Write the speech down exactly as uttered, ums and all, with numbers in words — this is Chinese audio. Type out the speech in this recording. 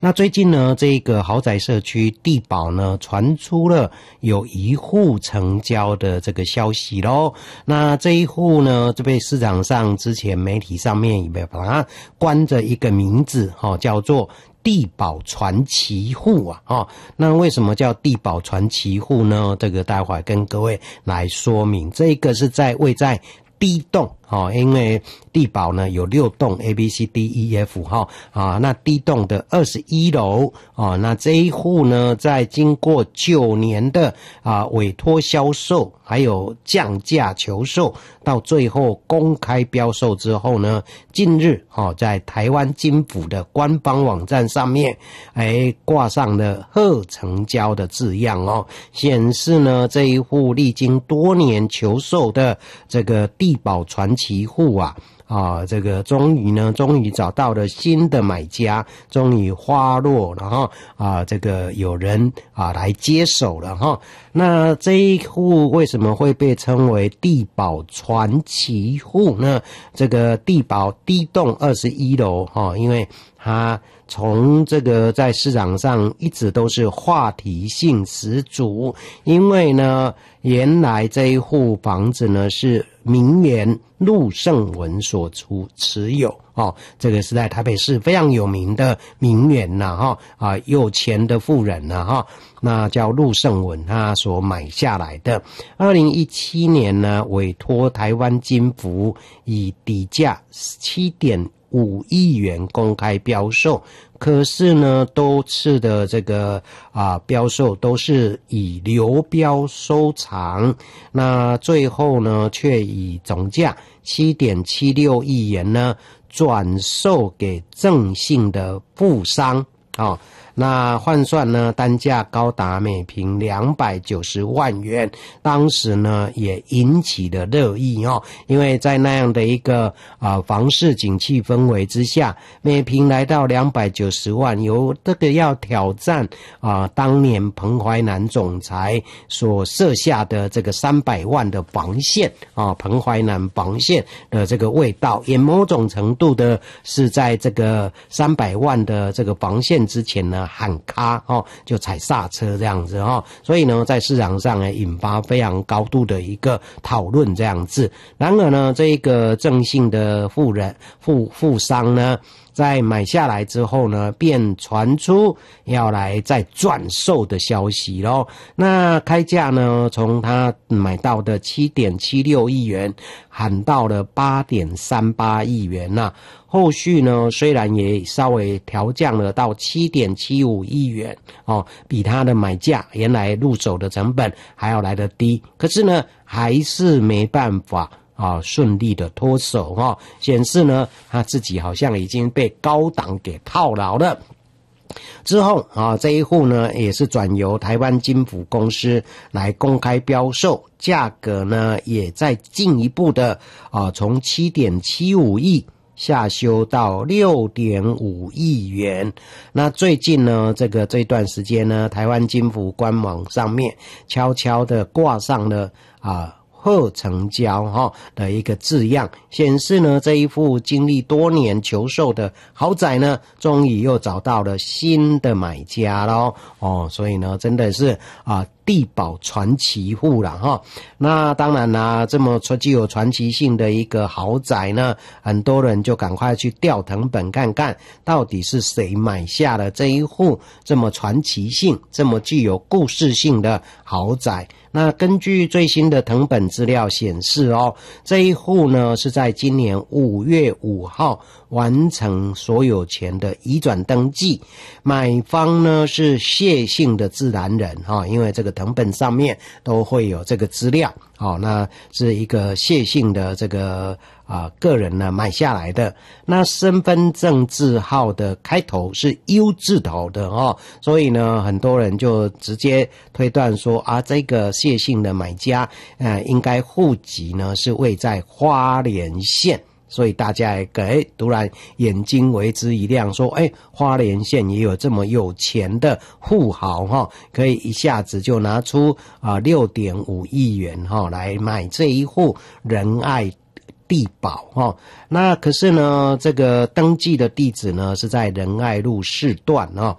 那最近呢，这个豪宅社区地保呢，传出了有一户成交的这个消息咯。那这一户呢，就被市场上之前媒体上面也把它关着一个名字，哦，叫做地保传奇户啊，哦，那为什么叫地保传奇户呢？这个待会儿跟各位来说明。这个是在位在D栋，哦，因为地保呢有六栋 A B C D E F 哈，啊，那 D 栋的二十一楼，哦，那这一户呢，在经过九年的啊委托销售，还有降价求售，到最后公开标售之后呢，近日哦，在台湾金府的官方网站上面，哎，挂上了贺成交的字样哦，显示呢这一户历经多年求售的这个地保传奇户啊。啊，这个终于呢，终于找到了新的买家，终于花落，然后啊，这个有人啊来接手了哈。那这一户为什么会被称为地保传奇户呢？这个地保 D 栋二十一楼哈，因为它从这个在市场上一直都是话题性十足，因为呢，原来这一户房子呢是名媛陆胜文所出持有哦，这个是在台北市非常有名的名媛呐哈啊，有钱的富人呐哈，那叫陆胜文他所买下来的。二零一七年呢，委托台湾金福以底价七点五亿元公开标售，可是呢，多次的这个啊标售都是以流标收场，那最后呢，却以总价七点七六亿元呢转售给郑姓的富商啊。那换算呢，单价高达每坪两百九十万元，当时呢也引起了热议哦，因为在那样的一个啊、呃、房市景气氛围之下，每坪来到两百九十万，有这个要挑战啊、呃、当年彭淮南总裁所设下的这个三百万的防线啊，彭淮南防线的这个味道，也某种程度的是在这个三百万的这个防线之前呢。喊卡哦，就踩刹车这样子哦，所以呢，在市场上呢引发非常高度的一个讨论这样子。然而呢，这个郑姓的富人富富商呢，在买下来之后呢，便传出要来再转售的消息咯。那开价呢，从他买到的 七点七六亿元喊到了 八点三八亿元呐、啊。后续呢，虽然也稍微调降了到 七点七五亿元哦，比他的买价原来入手的成本还要来得低，可是呢，还是没办法啊顺利的脱手哈、哦，显示呢他自己好像已经被高档给套牢了。之后啊，这一户呢也是转由台湾金福公司来公开标售，价格呢也在进一步的啊从 七点七五亿下修到 六点五亿元。那最近呢，这个这段时间呢，台湾金福官网上面悄悄的挂上了啊贺成交哈的一个字样，显示呢这一户经历多年求售的豪宅呢，终于又找到了新的买家咯哦，所以呢真的是啊地保传奇户啦哈。那当然啦，这么具有传奇性的一个豪宅呢，很多人就赶快去调成本看看，到底是谁买下了这一户这么传奇性、这么具有故事性的豪宅。那根据最新的誊本资料显示哦，这一户呢是在今年五月五号完成所有权的移转登记，买方呢是谢姓的自然人哈、哦，因为这个誊本上面都会有这个资料哦，那是一个谢姓的这个啊、呃、个人呢买下来的。那身份证字号的开头是 U 字头的哦，所以呢很多人就直接推断说啊，这个谢姓的买家呃应该户籍呢是位在花莲县。所以大家哎，突然眼睛为之一亮，说哎，花莲县也有这么有钱的富豪哈，可以一下子就拿出啊 六点五亿元哈来买这一户仁爱地保哦。那可是呢，这个登记的地址呢是在仁爱路四段哦。